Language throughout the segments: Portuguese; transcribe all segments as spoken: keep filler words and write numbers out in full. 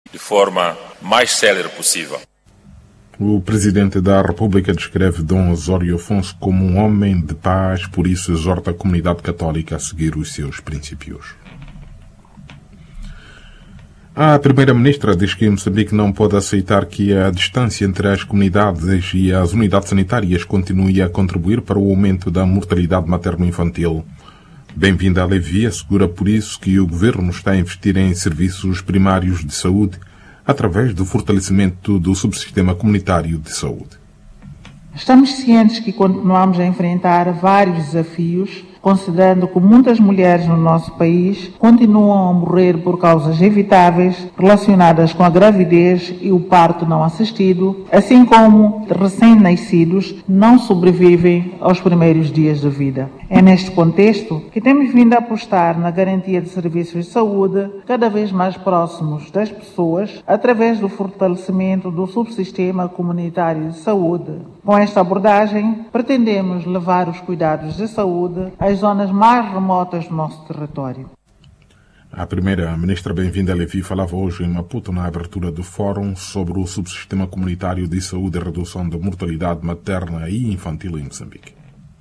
de forma mais célere possível. O Presidente da República descreve Dom Osório Afonso como um homem de paz, por isso exorta a comunidade católica a seguir os seus princípios. A Primeira-Ministra diz que Moçambique não pode aceitar que a distância entre as comunidades e as unidades sanitárias continue a contribuir para o aumento da mortalidade materno-infantil. Bem-vinda à Levi assegura por isso que o Governo está a investir em serviços primários de saúde através do fortalecimento do subsistema comunitário de saúde. Estamos cientes que continuamos a enfrentar vários desafios, considerando que muitas mulheres no nosso país continuam a morrer por causas evitáveis relacionadas com a gravidez e o parto não assistido, assim como recém-nascidos não sobrevivem aos primeiros dias de vida. É neste contexto que temos vindo a apostar na garantia de serviços de saúde cada vez mais próximos das pessoas, através do fortalecimento do subsistema comunitário de saúde. Com esta abordagem, pretendemos levar os cuidados de saúde às zonas mais remotas do nosso território. A Primeira-Ministra Bem-vinda Levi falava hoje em Maputo na abertura do Fórum sobre o subsistema comunitário de saúde e redução da mortalidade materna e infantil em Moçambique.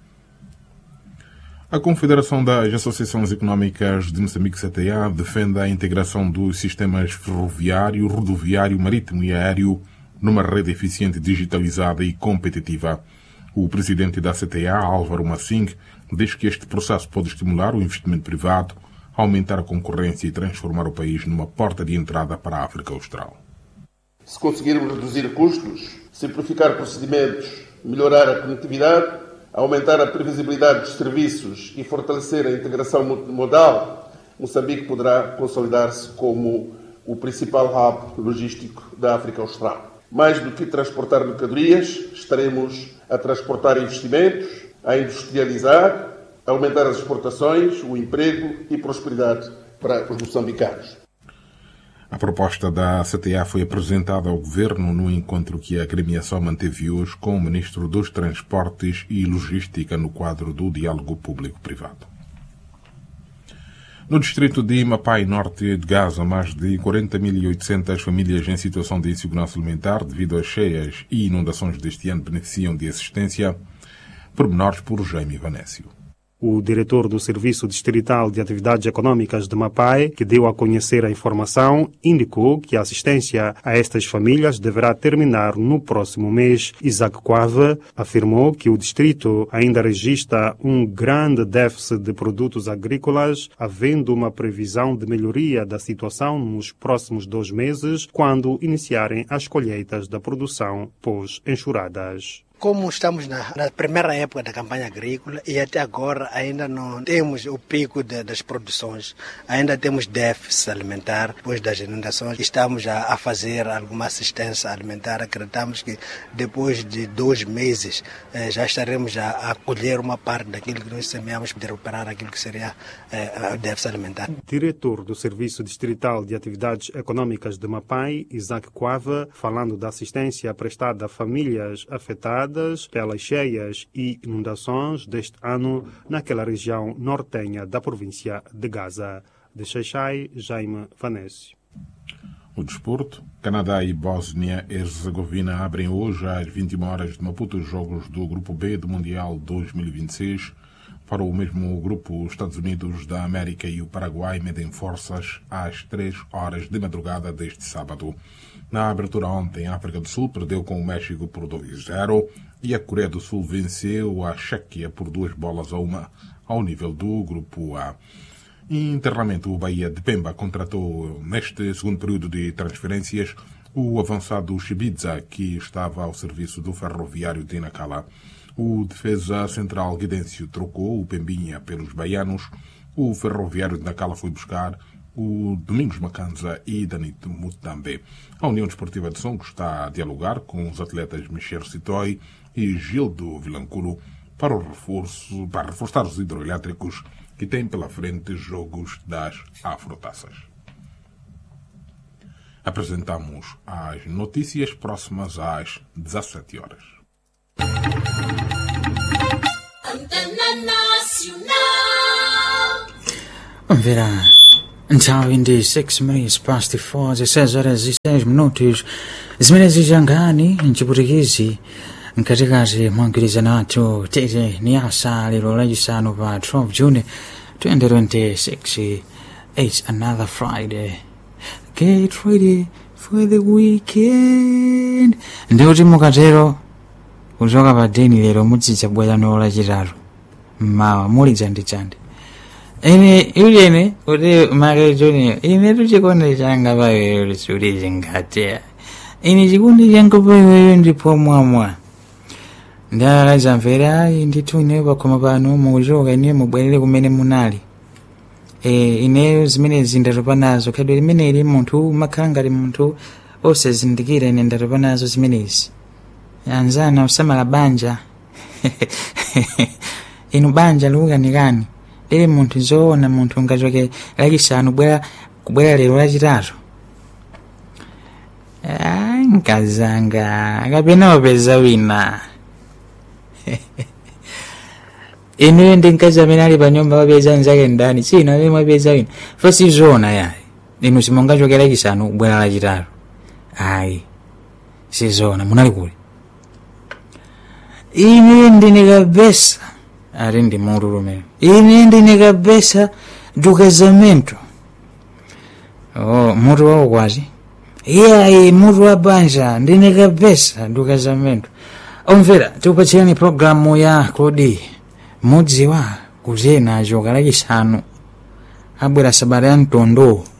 A Confederação das Associações Económicas de Moçambique, C T A, defende a integração dos sistemas ferroviário, rodoviário, marítimo e aéreo numa rede eficiente, digitalizada e competitiva. O presidente da C T A, Álvaro Massing, diz que este processo pode estimular o investimento privado, aumentar a concorrência e transformar o país numa porta de entrada para a África Austral. Se conseguirmos reduzir custos, simplificar procedimentos, melhorar a conectividade, aumentar a previsibilidade dos serviços e fortalecer a integração modal, Moçambique poderá consolidar-se como o principal hub logístico da África Austral. Mais do que transportar mercadorias, estaremos a transportar investimentos, a industrializar, a aumentar as exportações, o emprego e prosperidade para os moçambicanos. A proposta da C T A foi apresentada ao Governo no encontro que a agremiação manteve hoje com o Ministro dos Transportes e Logística no quadro do diálogo público-privado. No distrito de Mapai, norte de Gaza, mais de quarenta mil e oitocentas famílias em situação de insegurança alimentar devido às cheias e inundações deste ano beneficiam de assistência. Pormenores por Jaime Vanésio. O diretor do Serviço Distrital de Atividades Econômicas de Mapai, que deu a conhecer a informação, indicou que a assistência a estas famílias deverá terminar no próximo mês. Isaac Quave afirmou que o distrito ainda registra um grande déficit de produtos agrícolas, havendo uma previsão de melhoria da situação nos próximos dois meses, quando iniciarem as colheitas da produção pós-enxurradas. Como estamos na, na primeira época da campanha agrícola e até agora ainda não temos o pico de, das produções, ainda temos déficit alimentar depois das inundações, estamos a, a fazer alguma assistência alimentar. Acreditamos que depois de dois meses eh, já estaremos a, a colher uma parte daquilo que nós semeamos para recuperar aquilo que seria eh, o déficit alimentar. Diretor do Serviço Distrital de Atividades Econômicas de Mapai, Isaac Quave, falando da assistência prestada a famílias afetadas pelas cheias e inundações deste ano naquela região nortenha da província de Gaza. De Xaixai, Jaime Vanésio. O desporto. Canadá e Bósnia-Herzegovina abrem hoje às vinte e uma horas de Maputo os jogos do Grupo B do Mundial dois mil e vinte e seis. Para o mesmo grupo, os Estados Unidos da América e o Paraguai medem forças às três horas de madrugada deste sábado. Na abertura ontem, a África do Sul perdeu com o México por dois a zero e a Coreia do Sul venceu a Chequia por duas bolas a uma ao nível do Grupo A. Internamente, o Bahia de Pemba contratou, neste segundo período de transferências, o avançado Chibiza, que estava ao serviço do ferroviário de Nacala. O defesa central Guidêncio trocou o Pembinha pelos baianos. O ferroviário de Nacala foi buscar o Domingos Macanza e Danito Mutambe. A União Desportiva de Songo está a dialogar com os atletas Michel Citoy e Gildo Vilanculo para o reforço, para reforçar os hidroelétricos que têm pela frente jogos das Afrotaças. Apresentamos as notícias próximas às dezassete horas. Vamos ver a Nthawi ndi six minutes past four, zisez horas e seis minutos, zimene zijangani mchiputikizi mkatikati mwa mgwirizano wathu tete ni asa lero lachisanu pa twelve June twenty twenty-six. It's another Friday. Get ready for the weekend. Ndikuti mukatero kuchoka pa deni lero mudzidza bwera no lachitatu mmawa muli chandi-chandi. Ine ilene kuti Mare Junior ine tuchikondi changa paweyo suli chingatea ine chikondi changa paweyo ndipo mwamwa ndalala zamvera ayi ndithu ineyo pakoma pano mukuchoka ineyo mubwerere kumene munali. E, ineyo zimene zindatopa nazo khadwe limene ili munthu umakhala ngati munthu osazindikira ine ndatopa nazo zimenezi anzana usamala banja inu banja liukanikani lili munthu zoona munthu ngachoke lachisanu bwera kubwera lero lachitatu. Ah, nkazanga kapena wapeza wina inu ndi mkazi amene ali pa nyumba wapeza nzake ndani sina amene wapeza wina fosi zoona yayi inu simungachokera lachisanu kubwera lachitatu. Ayi sizoona munali kule ine ndine kabisa ari ndi mutu lumene ine ndine kabisa do casamento. Oh, mutu wao kwazi iyayi mutu wa banja ndine kabisa do casamento. Omvera tikupatsirani programu ya kodi mudziwa kuti achoka lachisanu abwera sabata ya mtondo